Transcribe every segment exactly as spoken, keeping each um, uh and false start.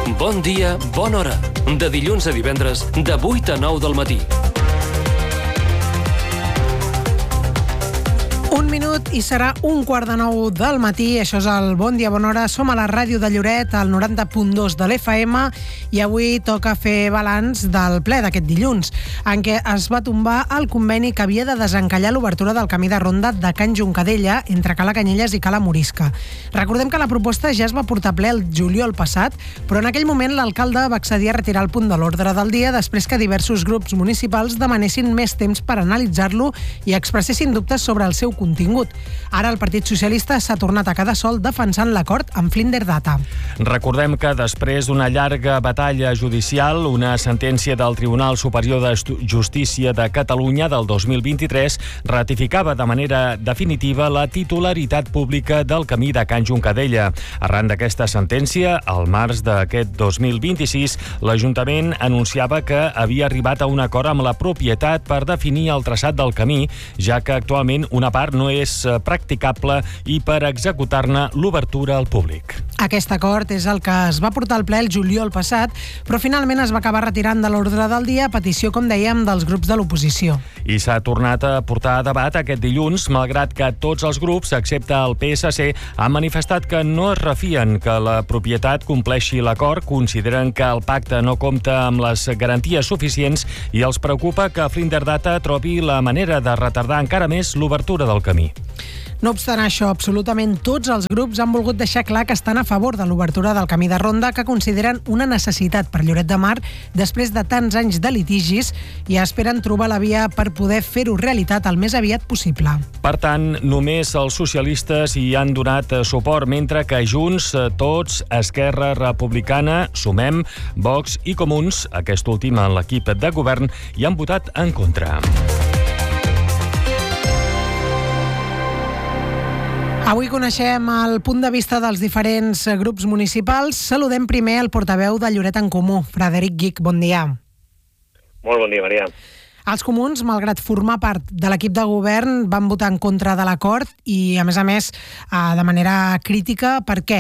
Bon dia, bona hora. De dilluns a divendres, de vuit a nou del matí. Un minut i serà un quart de nou del matí. Això és el Bon Dia, Bona Hora. Som a la ràdio de Lloret, al noranta punt dos de l'F M, i avui toca fer balanç del ple d'aquest dilluns, en què es va tombar el conveni que havia de desencallar l'obertura del camí de ronda de Can Juncadella entre Cala Canyelles i Cala Morisca. Recordem que la proposta ja es va portar a ple el juliol passat, però en aquell moment l'alcalde va accedir a retirar el punt de l'ordre del dia després que diversos grups municipals demanessin més temps per analitzar-lo i expressessin dubtes sobre el seu contingut. Ara el Partit Socialista s'ha tornat a quedar sol defensant l'acord amb Flinder Data. Recordem que després d'una llarga batalla judicial, una sentència del Tribunal Superior de Justícia de Catalunya del dos mil vint-i-tres ratificava de manera definitiva la titularitat pública del camí de Can Juncadella. Arran d'aquesta sentència, al març d'aquest dos mil vint-i-sis, l'Ajuntament anunciava que havia arribat a un acord amb la propietat per definir el traçat del camí, ja que actualment una part no és practicable i per executar-ne l'obertura al públic. Aquest acord és el que es va portar al ple el juliol passat, però finalment es va acabar retirant de l'ordre del dia a petició, com dèiem, dels grups de l'oposició. I s'ha tornat a portar a debat aquest dilluns, malgrat que tots els grups, excepte el P S C, han manifestat que no es refien que la propietat compleixi l'acord, consideren que el pacte no compta amb les garanties suficients i els preocupa que Flinder Data trobi la manera de retardar encara més l'obertura del camí. No obstant això, absolutament tots els grups han volgut deixar clar que estan a favor de l'obertura del camí de ronda, que consideren una necessitat per Lloret de Mar després de tants anys de litigis, i esperen trobar la via per poder fer-ho realitat el més aviat possible. Per tant, només els socialistes hi han donat suport, mentre que Junts, Tots, Esquerra Republicana, Sumem, Vox i Comuns, aquest últim en l'equip de govern, hi han votat en contra. Avui coneixem el punt de vista dels diferents grups municipals. Saludem primer el portaveu de Lloret en Comú, Frederic Guich. Bon dia. Molt bon dia, Maria. Els comuns, malgrat formar part de l'equip de govern, van votar en contra de l'acord i, a més a més, de manera crítica. Per què?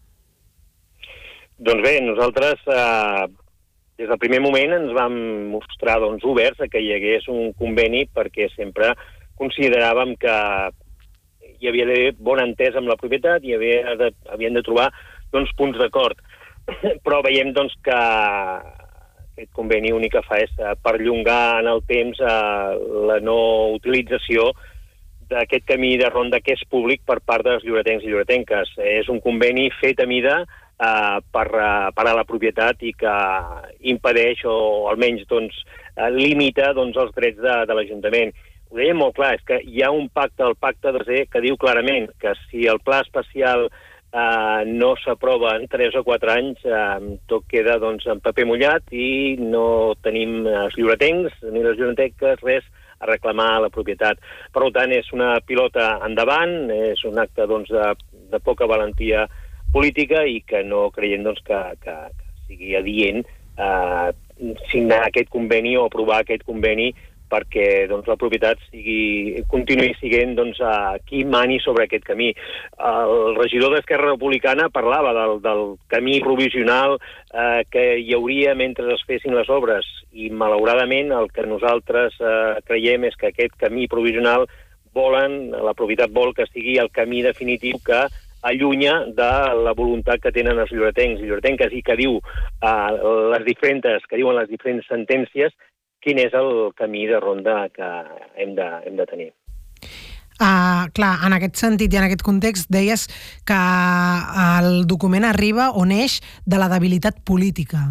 Doncs bé, nosaltres eh, des del primer moment ens vam mostrar doncs, oberts a que hi hagués un conveni, perquè sempre consideràvem que hi havia d'haver bon entès amb la propietat i havia de, havien de trobar doncs, punts d'acord. Però veiem doncs, que aquest conveni únic que fa és perllongar en el temps eh, la no utilització d'aquest camí de ronda que és públic per part dels lloretencs i lloretenques. És un conveni fet a mida eh, per uh, parar la propietat i que impedeix o almenys doncs, limita doncs, els drets de, de l'Ajuntament. Ho dèiem molt clar, és que hi ha un pacte, el pacte de Z, que diu clarament que si el pla especial eh, no s'aprova en tres o quatre anys, eh, tot queda doncs, en paper mullat i no tenim els lloretencs ni les lloretenques res a reclamar a la propietat. Per tant, és una pilota endavant, és un acte doncs, de, de poca valentia política i que no creiem doncs, que, que, que sigui adient eh, signar aquest conveni o aprovar aquest conveni perquè doncs, la propietat sigui, continuï sent doncs, qui mani sobre aquest camí. El regidor d'Esquerra Republicana parlava del, del camí provisional eh, que hi hauria mentre es fessin les obres i, malauradament, el que nosaltres eh, creiem és que aquest camí provisional volen, la propietat vol que sigui el camí definitiu que allunya de la voluntat que tenen els lloretencs i lloretenques i que diu eh, les diferents, que diuen les diferents sentències quin és el camí de ronda que hem de, hem de tenir. Uh, clar, en aquest sentit i en aquest context deies que el document arriba o neix de la debilitat política.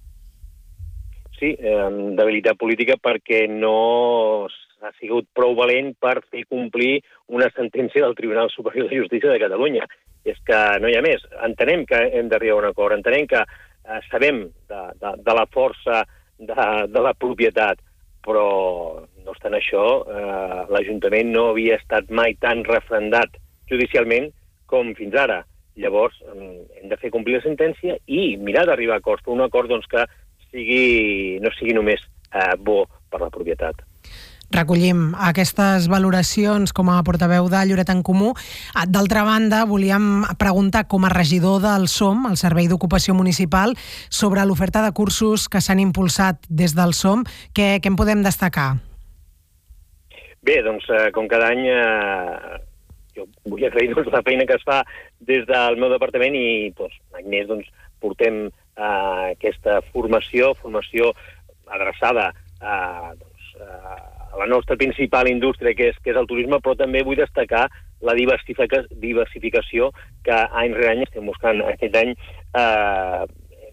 Sí, eh, debilitat política perquè no ha sigut prou valent per fer complir una sentència del Tribunal Superior de Justícia de Catalunya. És que no hi ha més. Entenem que hem d'arribar a un acord, entenem que eh, sabem de, de, de la força De, de la propietat, però no obstant això, eh, l'Ajuntament no havia estat mai tan refrendat judicialment com fins ara. Llavors, hem de fer complir la sentència i mirar d'arribar a acords, però un acord doncs, que sigui, no sigui només eh, bo per la propietat. recollim aquestes valoracions com a portaveu de Lloret en Comú. D'altra banda, volíem preguntar com a regidor del S O M, el Servei d'Ocupació Municipal, sobre l'oferta de cursos que s'han impulsat des del S O M. Què, què en podem destacar? Bé, doncs, com cada any, eh, jo vull agrair doncs, la feina que es fa des del meu departament i, doncs, un any més, doncs, portem eh, aquesta formació, formació adreçada a, doncs, a la nostra principal indústria, que és, que és el turisme, però també vull destacar la diversifica, diversificació que any rere any estem buscant. Aquest any eh,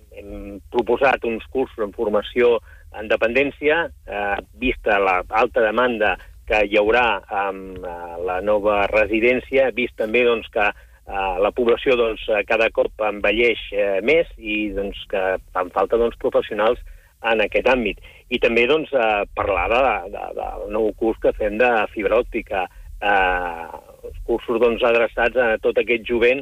hem proposat uns cursos en formació en dependència, eh, vista l'alta demanda que hi haurà amb eh, la nova residència, vist també doncs, que eh, la població doncs, cada cop envelleix eh, més i doncs, que fan falta doncs, professionals en aquest àmbit. I també doncs, eh, parlar de, de, del nou curs que fem de fibra òptica, eh, els cursos doncs, adreçats a tot aquest jovent,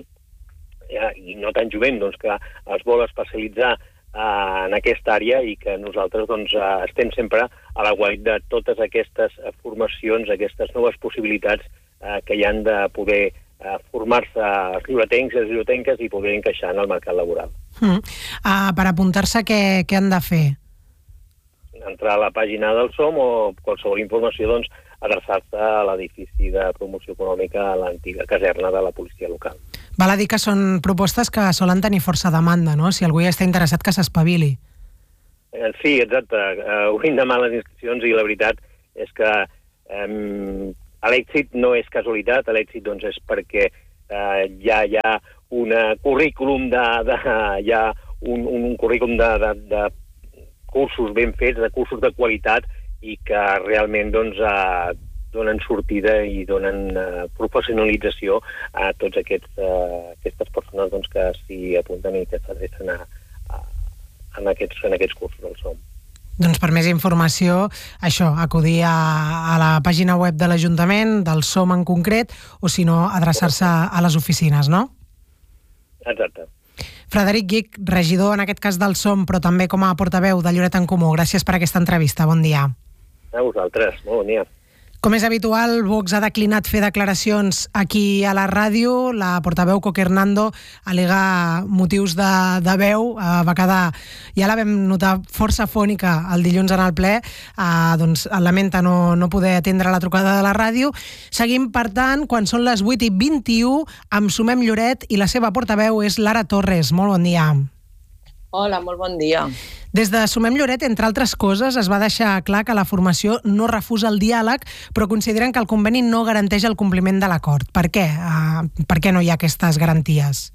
eh, i no tan jovent, doncs, que es vol especialitzar eh, en aquesta àrea i que nosaltres doncs, eh, estem sempre a l'aguait de totes aquestes formacions, aquestes noves possibilitats eh, que hi han de poder eh, formar-se els lloretencs i les lloretenques i poder encaixar en el mercat laboral. Mm. Uh, per apuntar-se, què, què han de fer? Entrar a la pàgina del S O M o qualsevol informació, doncs, adreçar-se a l'edifici de promoció econòmica a l'antiga caserna de la policia local. Val a dir que són propostes que solen tenir força demanda, no? Si algú ja està interessat, que s'espavili. Eh, sí, exacte. Eh, Obrim demà les inscripcions i la veritat és que eh, l'èxit no és casualitat, l'èxit doncs, és perquè eh, ja hi ha un currículum de, de, hi ha un, un currículum de, de, de cursos ben fets, de cursos de qualitat i que realment doncs, eh, donen sortida i donen eh, professionalització a tots aquests, eh, aquestes persones doncs, que s'hi apunten i que s'adrecen a, a, en, aquests, en aquests cursos del S O M. Doncs per més informació, això, acudir a, a la pàgina web de l'Ajuntament, del S O M en concret, o si no, adreçar-se a les oficines, no? Exacte. Frederic Guich, regidor en aquest cas del S O M, però també com a portaveu de Lloret en Comú. Gràcies per aquesta entrevista. Bon dia. A vosaltres. Molt bon dia. Com és habitual, Vox ha declinat fer declaracions aquí a la ràdio. La portaveu Coque Hernando al·lega motius de, de veu. Uh, va quedar, ja la vam notar força fònica el dilluns en el ple. Uh, doncs lamenta no, no poder atendre la trucada de la ràdio. Seguim, per tant, quan són les vuit i vint-i-u, amb Sumem Lloret i la seva portaveu és Lara Torres. Molt bon dia. Hola, molt bon dia. Des de Sumem Lloret, entre altres coses, es va deixar clar que la formació no refusa el diàleg, però consideren que el conveni no garanteix el compliment de l'acord. Per què? Uh, per què no hi ha aquestes garanties?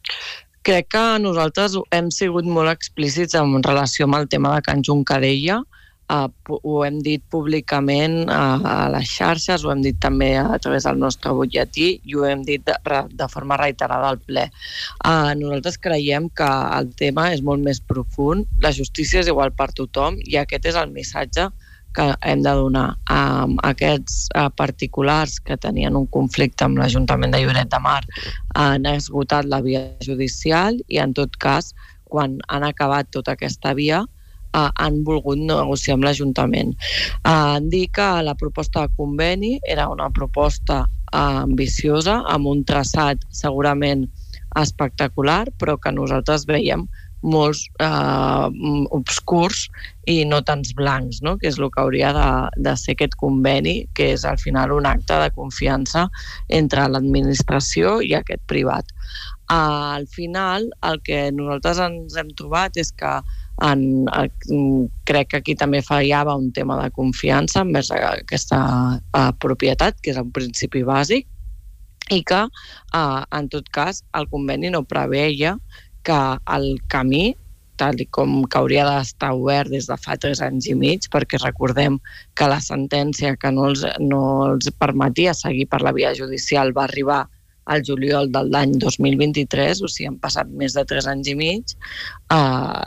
Crec que nosaltres hem sigut molt explícits en relació amb el tema de Can Juncadella. Uh, ho hem dit públicament uh, a les xarxes, ho hem dit també a través del nostre butlletí i ho hem dit de, de forma reiterada al ple. Uh, nosaltres creiem que el tema és molt més profund, la justícia és igual per tothom i aquest és el missatge que hem de donar a um, aquests uh, particulars que tenien un conflicte amb l'Ajuntament de Lloret de Mar. Uh, han esgotat la via judicial i en tot cas, quan han acabat tota aquesta via, Uh, han volgut negociar amb l'Ajuntament. Uh, dir que la proposta de conveni era una proposta uh, ambiciosa, amb un traçat segurament espectacular, però que nosaltres veiem molts uh, obscurs i no tants blancs, no? Que és el que hauria de, de ser aquest conveni, que és al final un acte de confiança entre l'administració i aquest privat. Uh, al final, el que nosaltres ens hem trobat és que En, en, crec que aquí també fallava un tema de confiança envers aquesta uh, propietat, que és un principi bàsic, i que, uh, en tot cas, el conveni no preveia que el camí, tal com que hauria d'estar obert des de fa tres anys i mig, perquè recordem que la sentència que no els, no els permetia seguir per la via judicial va arribar al juliol de l'any dos mil vint-i-tres, o sigui, han passat més de tres anys i mig. Uh,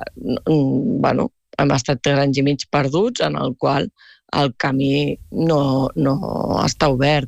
bueno, hem estat tres anys i mig perduts, en el qual el camí no, no està obert.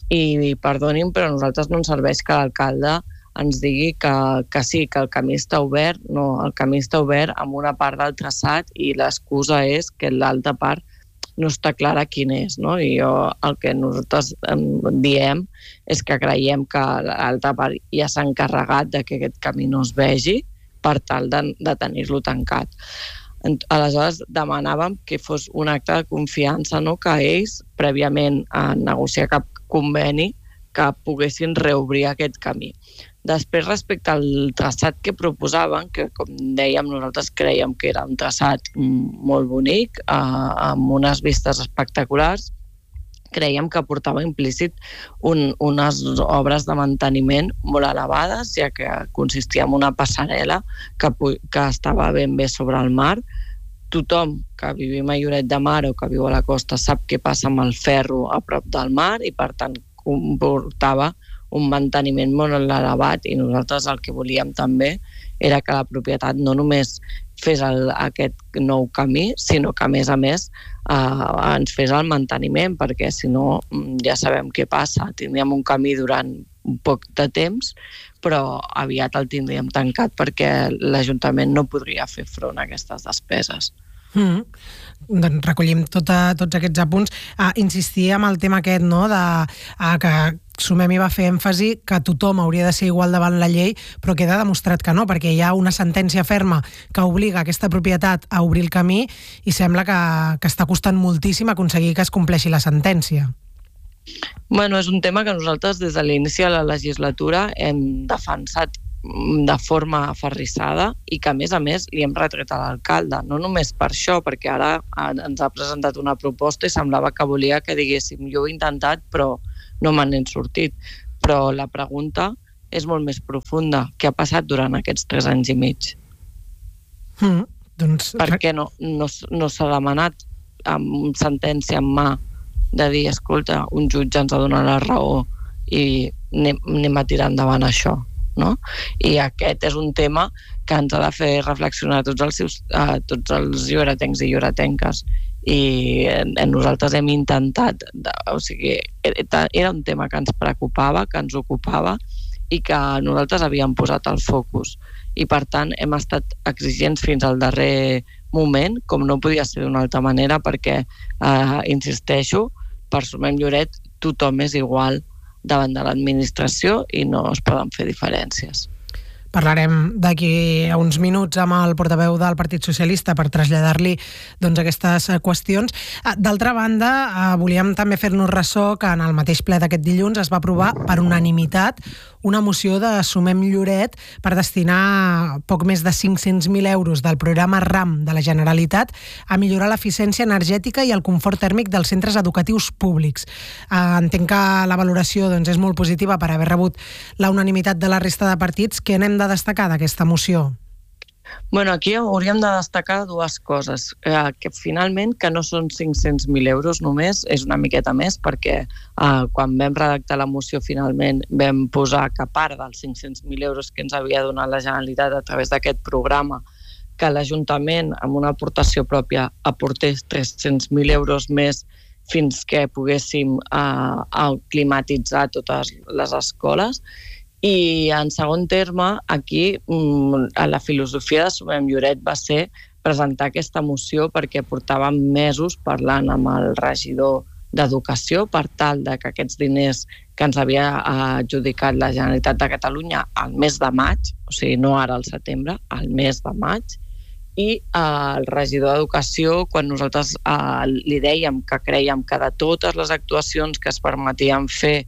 I, perdonin, però a nosaltres no ens serveix que l'alcalde ens digui que, que sí, que el camí està obert. No, el camí està obert amb una part del traçat i l'excusa és que l'altra part no està clara quin és, no? I jo, el que nosaltres diem és que creiem que l'altra part ja s'ha encarregat de que aquest camí no es vegi per tal de, de tenir-lo tancat. Aleshores, demanàvem que fos un acte de confiança, no? Que ells, prèviament a negociar cap conveni, que poguessin reobrir aquest camí. Després, respecte al traçat que proposaven, que com dèiem, nosaltres creiem que era un traçat molt bonic, eh, amb unes vistes espectaculars, creiem que portava implícit un, unes obres de manteniment molt elevades, ja que consistia en una passarel·la que, que estava ben bé sobre el mar. Tothom que vivim a Lloret de Mar o que viu a la costa sap què passa amb el ferro a prop del mar i, per tant, comportava un manteniment molt elevat, i nosaltres el que volíem també era que la propietat no només fes el, aquest nou camí, sinó que a més a més eh, ens fes el manteniment, perquè si no ja sabem què passa, tindríem un camí durant un poc de temps, però aviat el tindríem tancat perquè l'Ajuntament no podria fer front a aquestes despeses. Mm. Doncs recollim tota, tots aquests apunts. Ah, insistia en el tema aquest, no?, de ah, que Sumem hi va fer èmfasi que tothom hauria de ser igual davant la llei, però queda demostrat que no, perquè hi ha una sentència ferma que obliga aquesta propietat a obrir el camí i sembla que, que està costant moltíssim aconseguir que es compleixi la sentència. Bueno, és un tema que nosaltres des de l'inici de la legislatura hem defensat de forma aferrissada i que, a més a més, li hem retret a l'alcalde. No només per això, perquè ara ens ha presentat una proposta i semblava que volia que diguéssim jo ho he intentat però no me n'he sortit. Però la pregunta és molt més profunda. Què ha passat durant aquests tres anys i mig? Mm, doncs... Per què no, no, no s'ha demanat amb sentència en mà de dir, escolta, un jutge ens ha donat la raó i anem, anem a tirar endavant això? No? I aquest és un tema que ens ha de fer reflexionar tots els, seus, a tots els lloretencs i lloretenques, i nosaltres hem intentat, o sigui, era un tema que ens preocupava, que ens ocupava i que nosaltres havíem posat al focus, i per tant hem estat exigents fins al darrer moment, com no podia ser d'una altra manera, perquè, eh, insisteixo, per Sumem Lloret tothom és igual davant de l'administració i no es poden fer diferències. Parlarem d'aquí a uns minuts amb el portaveu del Partit Socialista per traslladar-li doncs, aquestes qüestions. D'altra banda, volíem també fer-nos ressò que en el mateix ple d'aquest dilluns es va aprovar per unanimitat una moció de Sumem Lloret per destinar poc més de cinc-cents mil euros del programa RAM de la Generalitat a millorar l'eficiència energètica i el confort tèrmic dels centres educatius públics. Entenc que la valoració doncs, és molt positiva per haver rebut la unanimitat de la resta de partits. Què n'hem de destacar d'aquesta moció? Bueno, aquí hauríem de destacar dues coses. Eh, que finalment que no són cinc-cents mil euros només, és una miqueta més, perquè eh, quan vam redactar la moció finalment vam posar que part dels cinc-cents mil euros que ens havia donat la Generalitat a través d'aquest programa, que l'Ajuntament amb una aportació pròpia aportés tres-cents mil euros més fins que poguéssim eh, climatitzar totes les escoles. I en segon terme, aquí la filosofia de Sumem Lloret va ser presentar aquesta moció perquè portàvem mesos parlant amb el regidor d'Educació per tal de que aquests diners que ens havia adjudicat la Generalitat de Catalunya al mes de maig, o sigui, no ara al setembre, al mes de maig, i el regidor d'Educació, quan nosaltres eh, li dèiem que crèiem que de totes les actuacions que es permetien fer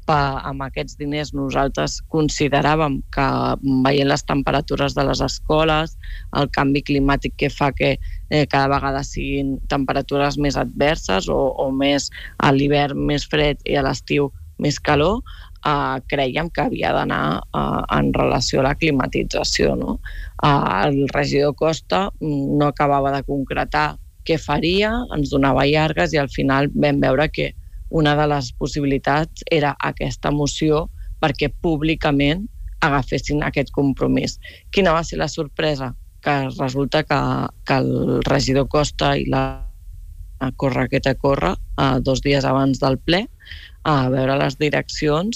amb aquests diners nosaltres consideràvem que, veient les temperatures de les escoles, el canvi climàtic que fa que eh, cada vegada siguin temperatures més adverses o, o més a l'hivern més fred i a l'estiu més calor, eh, creiem que havia d'anar eh, en relació a la climatització, no? Eh, el regidor Costa no acabava de concretar què faria, ens donava llargues i al final vam veure que una de les possibilitats era aquesta moció perquè públicament agafessin aquest compromís. Quina va ser la sorpresa? Que resulta que, que el regidor Costa i la corre que te corre, eh, dos dies abans del ple, a veure les direccions,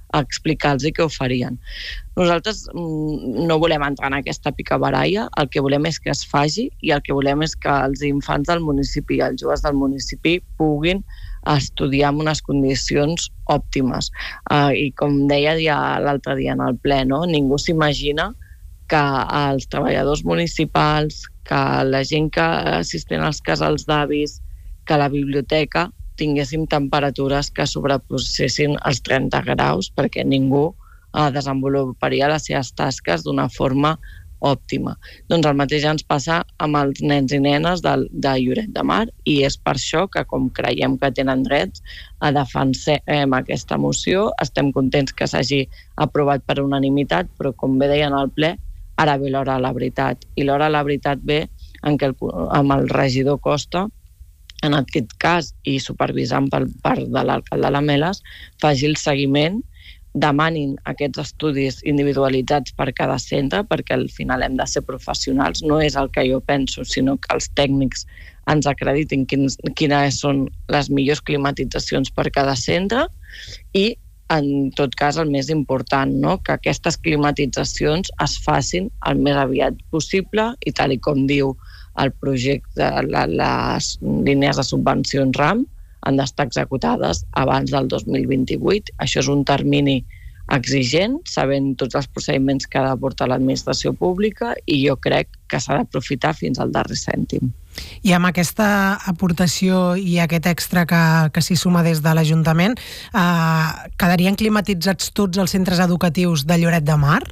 a explicar-los què ho farien. Nosaltres no volem entrar en aquesta picabaralla, el que volem és que es faci i el que volem és que els infants del municipi i els joves del municipi puguin estudiar en unes condicions òptimes. Uh, I com deia ja l'altre dia en el ple, no? Ningú s'imagina que els treballadors municipals, que la gent que assisten als casals d'avis, que la biblioteca tinguéssim temperatures que sobrepassessin els trenta graus perquè ningú eh, desenvoluparia les seves tasques d'una forma òptima. Doncs el mateix ens passa amb els nens i nenes de, de Lloret de Mar i és per això que, com creiem que tenen drets, a defensem aquesta moció. Estem contents que s'hagi aprovat per unanimitat, però com bé deien al ple, ara ve l'hora de la veritat. I l'hora de la veritat ve en què el, amb el regidor Costa, en aquest cas, i supervisant per part de l'alcalde Lamelas, faci el seguiment, demanin aquests estudis individualitzats per cada centre, perquè al final hem de ser professionals, no és el que jo penso, sinó que els tècnics ens acreditin quins, quines són les millors climatitzacions per cada centre i, en tot cas, el més important, no? Que aquestes climatitzacions es facin el més aviat possible i tal i com diu el projecte, la, les línies de subvencions RAM han d'estar executades abans del dos mil vint-i-vuit. Això és un termini exigent, sabent tots els procediments que ha de portar l'administració pública i jo crec que s'ha d'aprofitar fins al darrer cèntim. I amb aquesta aportació i aquest extra que, que s'hi suma des de l'Ajuntament, eh, quedarien climatitzats tots els centres educatius de Lloret de Mar?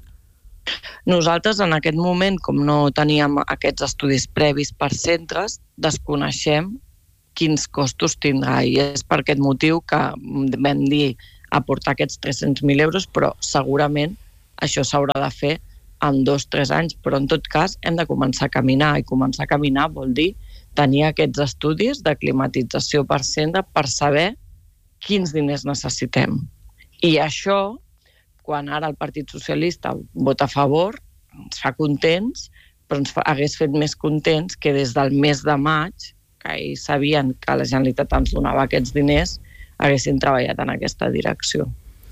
Nosaltres, en aquest moment, com no teníem aquests estudis previs per centres, desconeixem quins costos tindrà i és per aquest motiu que vam dir aportar aquests tres-cents mil euros, però segurament això s'haurà de fer en dos o tres anys, però en tot cas hem de començar a caminar i començar a caminar vol dir tenir aquests estudis de climatització per centre per saber quins diners necessitem. I això, quan ara el Partit Socialista vota a favor, ens fa contents, però ens fa, hagués fet més contents que des del mes de maig, que ells sabien que la Generalitat ens donava aquests diners, haguessin treballat en aquesta direcció.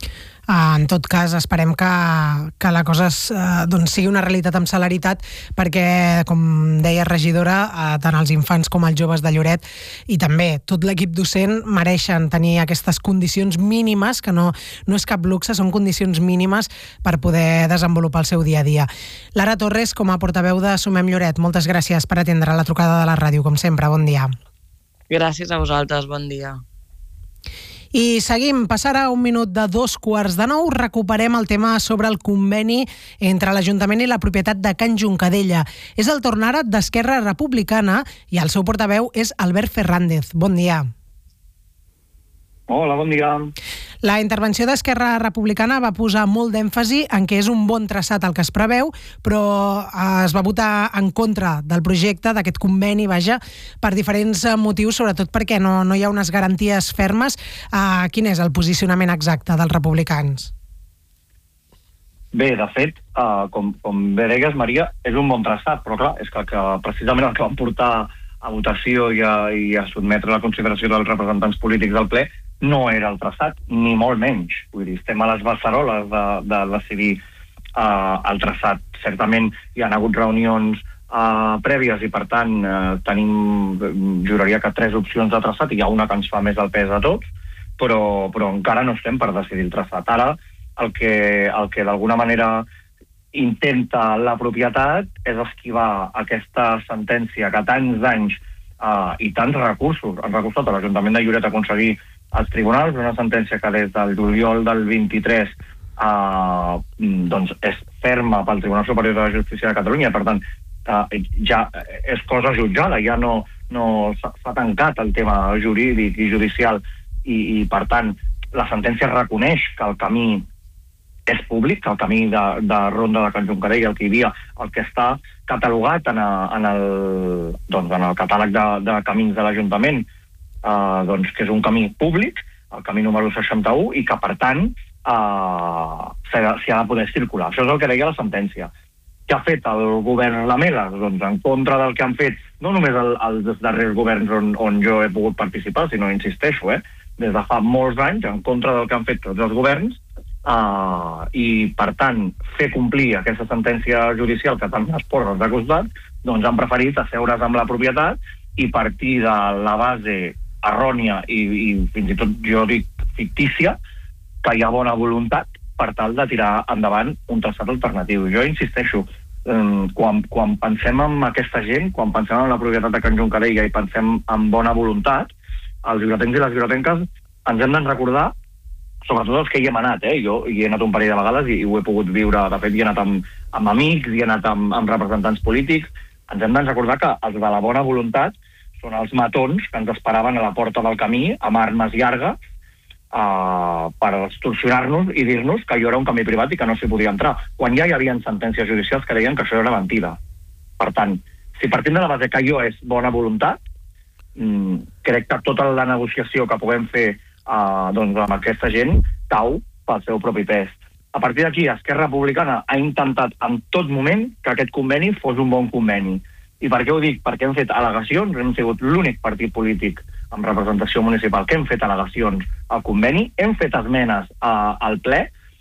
En tot cas, esperem que, que la cosa es, eh, doncs sigui una realitat amb celeritat perquè, com deia regidora, eh, tant els infants com els joves de Lloret i també tot l'equip docent mereixen tenir aquestes condicions mínimes, que no, no és cap luxe, són condicions mínimes per poder desenvolupar el seu dia a dia. Lara Torres, com a portaveu de Sumem Lloret, moltes gràcies per atendre la trucada de la ràdio, com sempre, bon dia. Gràcies a vosaltres, bon dia. I seguim, passarà un minut de dos quarts de nou, recuperem el tema sobre el conveni entre l'Ajuntament i la propietat de Can Juncadella. És el torn ara d'Esquerra Republicana i el seu portaveu és Albert Fernández. Bon dia. Hola, bon dia. La intervenció d'Esquerra Republicana va posar molt d'èmfasi en que és un bon traçat el que es preveu, però es va votar en contra del projecte, d'aquest conveni, vaja, per diferents motius, sobretot perquè no, no hi ha unes garanties fermes. Uh, quin és el posicionament exacte dels republicans? Bé, de fet, uh, com, com bé deies, Maria, és un bon traçat, però clar, és que, que precisament el que van portar a votació i a, i a sotmetre a la consideració dels representants polítics del ple no era el traçat, ni molt menys. Vull dir, estem a les beceroles de, de decidir uh, el traçat. Certament hi ha hagut reunions uh, prèvies i, per tant, uh, tenim, juraria que tres opcions de traçat i hi ha una que ens fa més el pes a tots, però, però encara no estem per decidir el traçat. Ara, el que, el que d'alguna manera intenta la propietat és esquivar aquesta sentència que tants anys uh, i tants recursos han recursos a l'Ajuntament de Lloret a aconseguir als tribunals, una sentència que des del juliol del vint-i-tres eh, doncs és ferma pel Tribunal Superior de la Justícia de Catalunya, per tant eh, ja és cosa jutjada, ja no, no s'ha tancat el tema jurídic i judicial i, i per tant la sentència reconeix que el camí és públic, que el camí de, de Ronda de Can Juncadella, el que hi havia, el que està catalogat en, a, en, el, doncs, en el catàleg de, de camins de l'Ajuntament, Uh, doncs, que és un camí públic, el camí número seixanta-u, i que, per tant, uh, s'hi ha, ha de poder circular. Això és el que deia la sentència. Què ha fet el govern Lamelas? Doncs en contra del que han fet, no només el, els darrers governs on, on jo he pogut participar, sinó, insisteixo, eh, des de fa molts anys, en contra del que han fet tots els governs, uh, i, per tant, fer complir aquesta sentència judicial que tant les porres ha costat, doncs han preferit asseure's amb la propietat i partir de la base errònia i, i fins i tot, jo dic, fictícia, que hi ha bona voluntat per tal de tirar endavant un traçat alternatiu. Jo insisteixo, eh, quan, quan pensem en aquesta gent, quan pensem en la propietat de Can Jonquerella i pensem en bona voluntat, els lloretencs i les lloretenques ens hem de recordar, sobretot els que hi hem anat, eh? Jo hi he anat un parell de vegades i, i ho he pogut viure, de fet hi he anat amb, amb amics, hi he anat amb, amb representants polítics, ens hem de recordar que els de la bona voluntat són els matons que ens esperaven a la porta del camí amb armes llargues Uh, per extorsionar-nos i dir-nos que allò era un camí privat i que no s'hi podia entrar, quan ja hi havia sentències judicials que deien que això era mentida. Per tant, si partim de la base que allò és bona voluntat, mm, crec que tota la negociació que puguem fer uh, doncs, amb aquesta gent cau pel seu propi pes. A partir d'aquí, Esquerra Republicana ha intentat en tot moment que aquest conveni fos un bon conveni. I per què ho dic? Perquè hem fet al·legacions, hem sigut l'únic partit polític amb representació municipal que hem fet al·legacions al conveni, hem fet esmenes a, al ple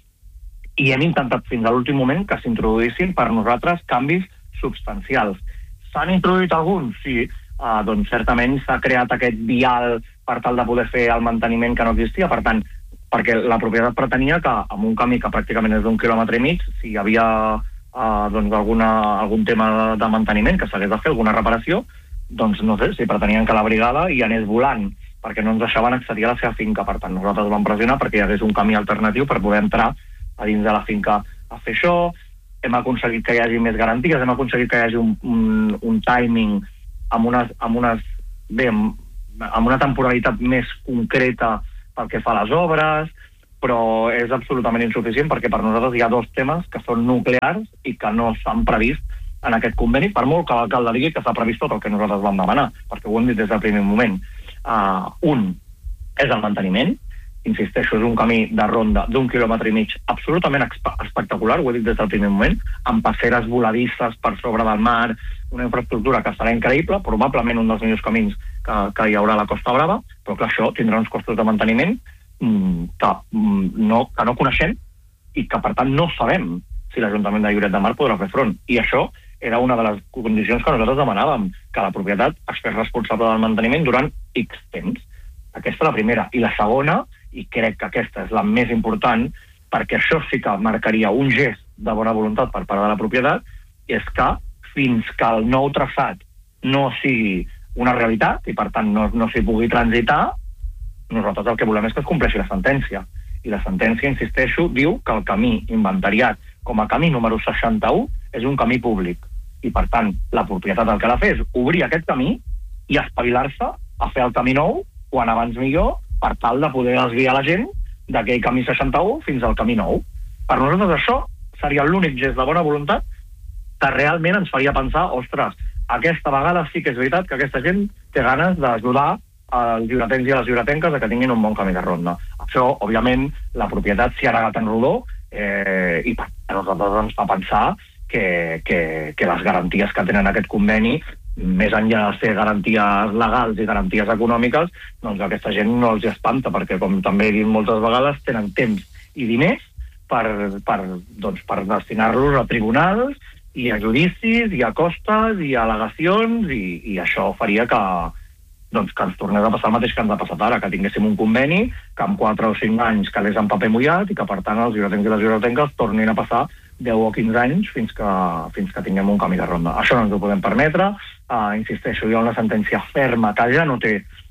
i hem intentat fins a l'últim moment que s'introduïssin per nosaltres canvis substancials. S'han introduït alguns? Sí, uh, doncs certament s'ha creat aquest vial per tal de poder fer el manteniment que no existia, per tant, perquè la propietat pretenia que amb un camí que pràcticament és d'un quilòmetre i mig, si hi havia uh, doncs alguna, algun tema de, de manteniment que s'hagués de fer, alguna reparació, doncs no sé, si pretenien que la brigada hi anés volant, perquè no ens deixaven accedir a la seva finca. Per tant, nosaltres vam pressionar perquè hi hagués un camí alternatiu per poder entrar a dins de la finca a fer això. Hem aconseguit que hi hagi més garanties, hem aconseguit que hi hagi un, un, un timing amb unes, amb unes, bé, amb una temporalitat més concreta pel que fa a les obres, però és absolutament insuficient perquè per nosaltres hi ha dos temes que són nuclears i que no s'han previst en aquest conveni, per molt que l'alcalde digui que s'ha previst tot el que nosaltres vam demanar, perquè ho hem dit des del primer moment. Uh, un és el manteniment, insisteixo, és un camí de ronda d'un quilòmetre i mig absolutament espectacular, ho he dit des del primer moment, amb passeres voladisses per sobre del mar, una infraestructura que serà increïble, probablement un dels millors camins que, que hi haurà a la Costa Brava, però que això tindrà uns costos de manteniment mm, que, mm, no, que no coneixem i que, per tant, no sabem si l'Ajuntament de Lloret de Mar podrà fer front. I això era una de les condicions que nosaltres demanàvem, que la propietat es fes responsable del manteniment durant X temps. Aquesta és la primera. I la segona, i crec que aquesta és la més important, perquè això sí que marcaria un gest de bona voluntat per part de la propietat, és que fins que el nou traçat no sigui una realitat i per tant no, no s'hi pugui transitar, nosaltres el que volem és que es compleixi la sentència. I la sentència, insisteixo, diu que el camí inventariat com a camí número seixanta-u és un camí públic. I, per tant, la propietat el que ha de fer és obrir aquest camí i espavilar-se a fer el camí nou, quan abans millor, per tal de poder desviar la gent d'aquell camí seixanta-u fins al camí nou. Per nosaltres això seria l'únic gest de bona voluntat que realment ens faria pensar, ostres, aquesta vegada sí que és veritat que aquesta gent té ganes d'ajudar els lloretencs i les lloretenques a que tinguin un bon camí de ronda. Això, òbviament, la propietat s'hi ha negat en rodó eh, i per nosaltres ens fa pensar que, que, que les garanties que tenen aquest conveni, més enllà de ser garanties legals i garanties econòmiques, doncs aquesta gent no els espanta, perquè, com també he dit moltes vegades, tenen temps i diners per, per, doncs, per destinar-los a tribunals i a judicis i a costes i a al·legacions i, i això faria que, doncs, que ens tornés a passar el mateix que ens ha passat ara, que tinguéssim un conveni que en quatre o cinc anys calés en paper mullat i que, per tant, els lloretencs i les lloretenques tornin a passar deu o quinze anys fins que, fins que tinguem un camí de ronda. Això no ens ho podem permetre. Uh, insisteixo, hi ha una sentència ferma que ja no té,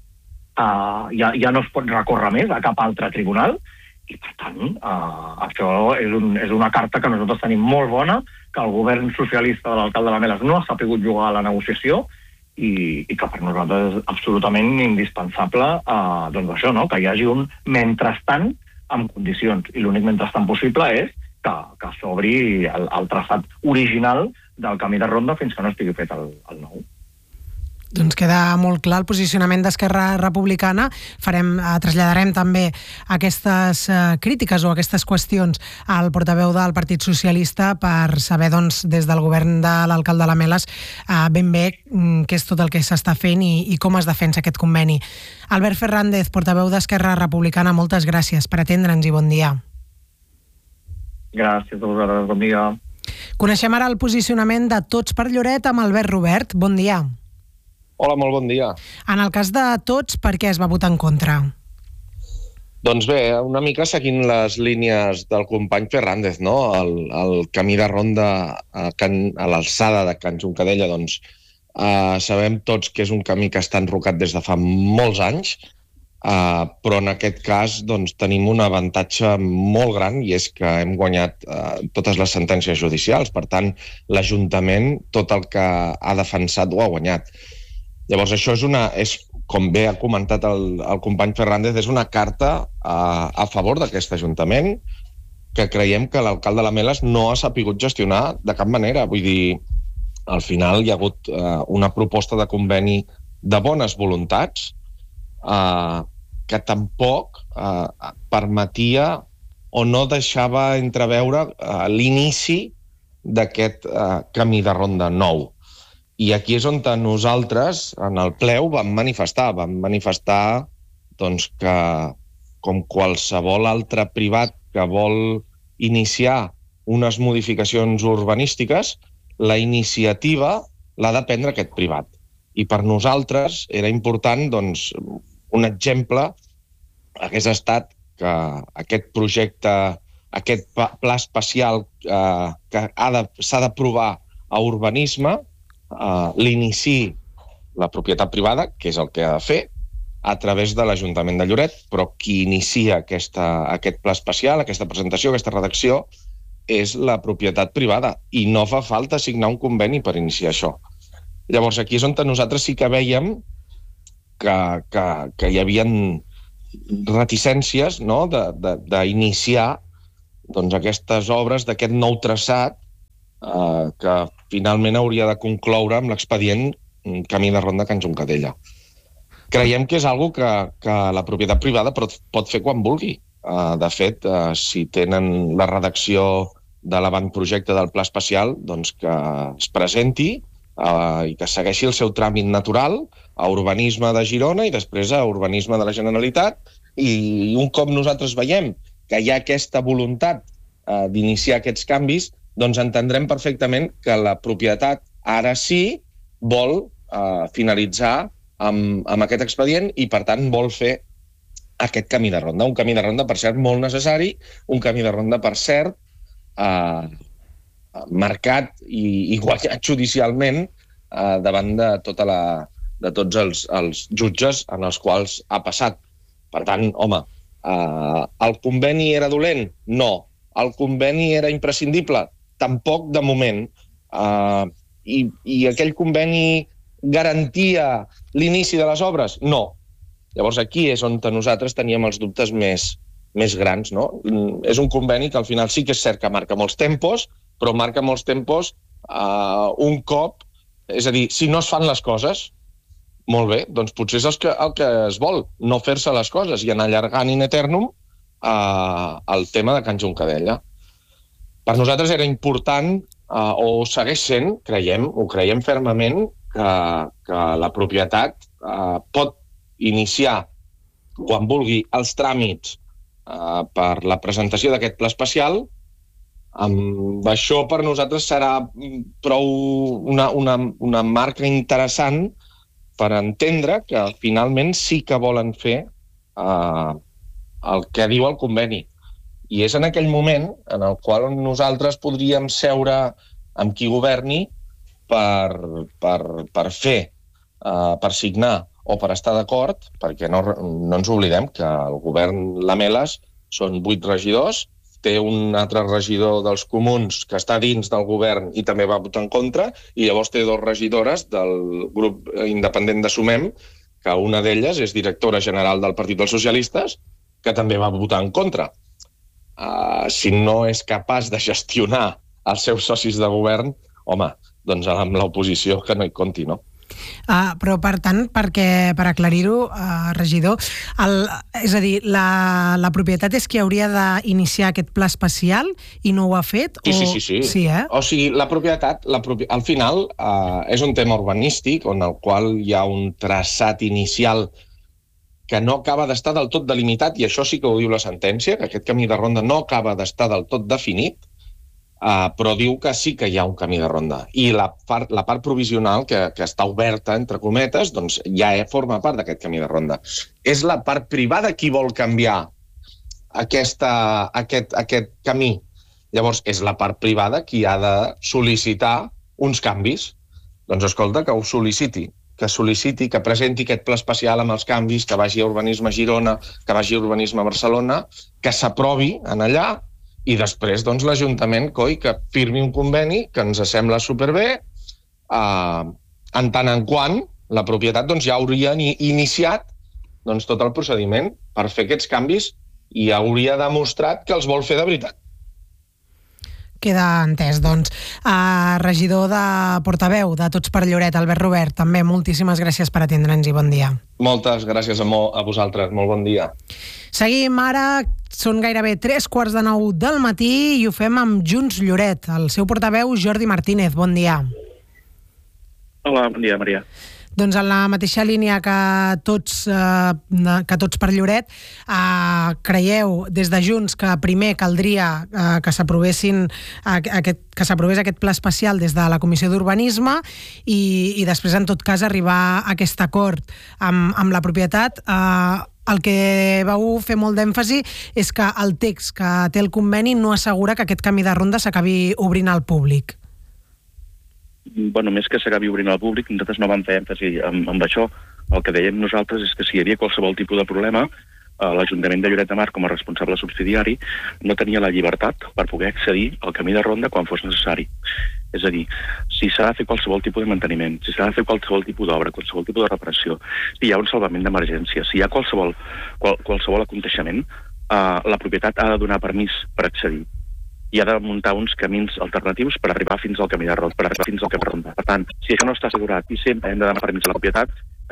uh, ja, ja no es pot recórrer més a cap altre tribunal i, per tant, uh, això és, un, és una carta que nosaltres tenim molt bona, que el govern socialista de l'alcalde Lamelas no ha sapigut jugar a la negociació i, i que per nosaltres és absolutament indispensable uh, doncs això, no? Que hi hagi un mentrestant amb condicions, i l'únic mentrestant possible és que, que s'obri el, el traçat original del camí de ronda fins que no estigui fet el, el nou. Doncs queda molt clar el posicionament d'Esquerra Republicana. Farem, eh, traslladarem també aquestes eh, crítiques o aquestes qüestions al portaveu del Partit Socialista per saber, doncs, des del govern de l'alcalde Lamelas eh, ben bé mm, què és tot el que s'està fent i, i com es defensa aquest conveni. Albert Fernández, portaveu d'Esquerra Republicana, moltes gràcies per atendre'ns i bon dia. Gràcies a vosaltres, bon dia. Coneixem ara el posicionament de Tots per Lloret amb Albert Robert. Bon dia. Hola, molt bon dia. En el cas de Tots, per què es va votar en contra? Doncs bé, una mica seguint les línies del company Fernández, no? El, el camí de ronda a, Can, a l'alçada de Can Juncadella, doncs eh, sabem tots que és un camí que està enrocat des de fa molts anys, eh, però en aquest cas doncs, tenim un avantatge molt gran i és que hem guanyat eh, totes les sentències judicials. Per tant, l'Ajuntament, tot el que ha defensat, ho ha guanyat. Llavors, això és una... És, com bé ha comentat el, el company Fernández, és una carta a, a favor d'aquest Ajuntament que creiem que l'alcalde Lamelas no ha sapigut gestionar de cap manera. Vull dir, al final hi ha hagut eh, una proposta de conveni de bones voluntats eh, que tampoc eh, permetia o no deixava entreveure eh, l'inici d'aquest eh, camí de ronda nou. I aquí és on nosaltres, en el pleu, vam manifestar. Vam manifestar doncs, que, com qualsevol altre privat que vol iniciar unes modificacions urbanístiques, la iniciativa l'ha de prendre aquest privat. I per nosaltres era important, doncs, un exemple hagués estat que aquest projecte, aquest pla especial eh, que s'ha d'aprovar a urbanisme, Uh, l'inici la propietat privada, que és el que ha de fer, a través de l'Ajuntament de Lloret, però qui inicia aquesta, aquest pla especial, aquesta presentació, aquesta redacció, és la propietat privada, i no fa falta signar un conveni per iniciar això. Llavors, aquí és on nosaltres sí que veiem que, que, que hi havia reticències, no?, d'iniciar doncs, aquestes obres d'aquest nou traçat Uh, que finalment hauria de concloure amb l'expedient camí de ronda Can Juncadella. Creiem que és algo que, que la propietat privada pot, pot fer quan vulgui. Uh, de fet, uh, si tenen la redacció de l'avantprojecte del pla especial, doncs que es presenti uh, i que segueixi el seu tràmit natural a urbanisme de Girona i després a urbanisme de la Generalitat, i un cop nosaltres veiem que hi ha aquesta voluntat uh, d'iniciar aquests canvis, doncs entendrem perfectament que la propietat ara sí vol eh, finalitzar amb, amb aquest expedient i, per tant, vol fer aquest camí de ronda. Un camí de ronda, per cert, molt necessari, un camí de ronda, per cert, eh, marcat i, i guanyat judicialment eh, davant de, tota la, de tots els, els jutges en els quals ha passat. Per tant, home, eh, el conveni era dolent? No. El conveni era imprescindible? Tampoc de moment. Uh, i, I aquell conveni garantia l'inici de les obres? No. Llavors aquí és on nosaltres teníem els dubtes més, més grans, no? És un conveni que al final sí que és cert que marca molts tempos, però marca molts tempos uh, un cop, és a dir, si no es fan les coses, molt bé, doncs potser és el que, el que es vol, no fer-se les coses i anar allargant in eternum uh, el tema de Can Juncadella. Per nosaltres era important, eh, o segueix sent, creiem, ho creiem fermament, que, que la propietat eh, pot iniciar, quan vulgui, els tràmits eh, per la presentació d'aquest pla especial. Amb això per nosaltres serà prou una, una, una marca interessant per entendre que finalment sí que volen fer eh, el que diu el conveni. I és en aquell moment en el qual nosaltres podríem seure amb qui governi per, per, per fer, uh, per signar o per estar d'acord, perquè no, no ens oblidem que el govern Lamelas són vuit regidors, té un altre regidor dels comuns que està dins del govern i també va votar en contra, i llavors té dues regidores del grup independent de Sumem, que una d'elles és directora general del Partit dels Socialistes, que també va votar en contra. Uh, si no és capaç de gestionar els seus socis de govern, home, doncs amb l'oposició que no hi compti, no? Uh, però, per tant, perquè, per aclarir-ho, uh, regidor, el, és a dir, la, la propietat és qui hauria d'iniciar aquest pla especial i no ho ha fet? Sí, o... sí, sí. sí. sí eh? O sigui, la propietat, la propi... al final, uh, és un tema urbanístic on el qual hi ha un traçat inicial que no acaba d'estar del tot delimitat, i això sí que ho diu la sentència, que aquest camí de ronda no acaba d'estar del tot definit, uh, però diu que sí que hi ha un camí de ronda. I la part, la part provisional, que, que està oberta, entre cometes, doncs ja forma part d'aquest camí de ronda. És la part privada qui vol canviar aquesta, aquest, aquest camí. Llavors, és la part privada qui ha de sol·licitar uns canvis. Doncs escolta, que ho sol·liciti. que sol·liciti, que presenti aquest pla especial amb els canvis, que vagi a Urbanisme Girona, que vagi a Urbanisme Barcelona, que s'aprovi en allà, i després doncs, l'Ajuntament, coi, que firmi un conveni que ens sembla superbé, eh, en tant en quant la propietat doncs, ja hauria iniciat doncs, tot el procediment per fer aquests canvis i hauria demostrat que els vol fer de veritat. Queda entès, doncs. Uh, regidor de portaveu de Tots per Lloret, Albert Robert, també moltíssimes gràcies per atendre'ns i bon dia. Moltes gràcies a, mo- a vosaltres, molt bon dia. Seguim ara, són gairebé tres quarts de nou del matí i ho fem amb Junts Lloret, el seu portaveu Jordi Martínez, bon dia. Hola, bon dia, Maria. Doncs en la mateixa línia que tots, eh, que tots per Lloret, eh, creieu des de Junts que primer caldria eh, que s'aprovessin aquest, que s'aprovés aquest pla especial des de la Comissió d'Urbanisme i, i després, en tot cas, arribar a aquest acord amb, amb la propietat. Eh, el que vau fer molt d'èmfasi és que el text que té el conveni no assegura que aquest camí de ronda s'acabi obrint al públic. Bueno, més que s'acabi obrint al públic, nosaltres no vam fer èmfasi amb, amb això. El que dèiem nosaltres és que si hi havia qualsevol tipus de problema, eh, l'Ajuntament de Lloret de Mar, com a responsable subsidiari, no tenia la llibertat per poder accedir al camí de ronda quan fos necessari. És a dir, si s'ha de fer qualsevol tipus de manteniment, si s'ha de fer qualsevol tipus d'obra, qualsevol tipus de reparació, si hi ha un salvament d'emergència, si hi ha qualsevol, qual, qualsevol aconteixement, eh, la propietat ha de donar permís per accedir i ha de muntar uns camins alternatius per arribar fins al camí de ronda, per arribar fins al camí de ronda. Per tant, si això no està assegurat i sempre hem de demanar permís a la propietat,